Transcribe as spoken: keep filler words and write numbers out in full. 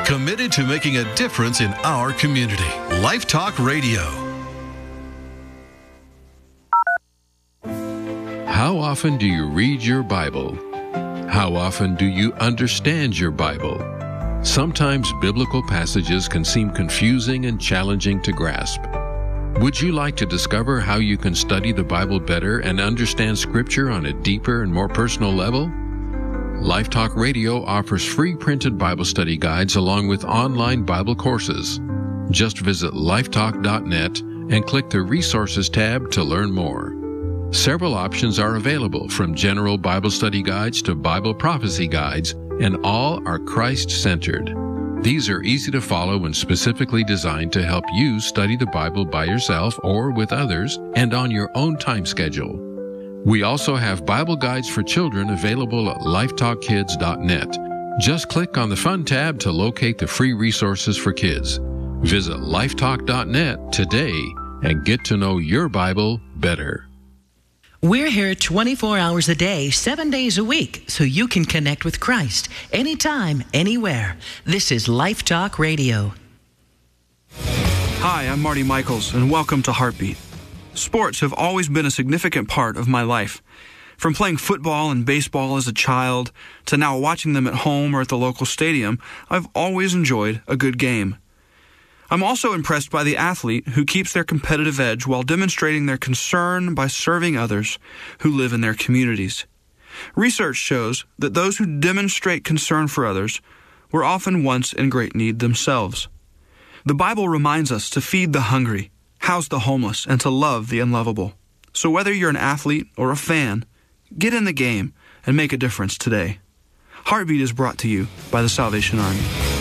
Committed to making a difference in our community. Life Talk Radio. How often do you read your Bible? How often do you understand your Bible? Sometimes biblical passages can seem confusing and challenging to grasp. Would you like to discover how you can study the Bible better and understand Scripture on a deeper and more personal level? Life Talk Radio offers free printed Bible study guides along with online Bible courses. Just visit lifetalk dot net and click the Resources tab to learn more. Several options are available, from general Bible study guides to Bible prophecy guides, and all are Christ-centered. These are easy to follow and specifically designed to help you study the Bible by yourself or with others and on your own time schedule. We also have Bible guides for children available at lifetalk kids dot net. Just click on the Fun tab to locate the free resources for kids. Visit lifetalk dot net today and get to know your Bible better. We're here twenty-four hours a day, seven days a week, so you can connect with Christ anytime, anywhere. This is Life Talk Radio. Hi, I'm Marty Michaels, and welcome to Heartbeat. Sports have always been a significant part of my life. From playing football and baseball as a child to now watching them at home or at the local stadium, I've always enjoyed a good game. I'm also impressed by the athlete who keeps their competitive edge while demonstrating their concern by serving others who live in their communities. Research shows that those who demonstrate concern for others were often once in great need themselves. The Bible reminds us to feed the hungry, house the homeless, and to love the unlovable. So whether you're an athlete or a fan, get in the game and make a difference today. Heartbeat is brought to you by the Salvation Army.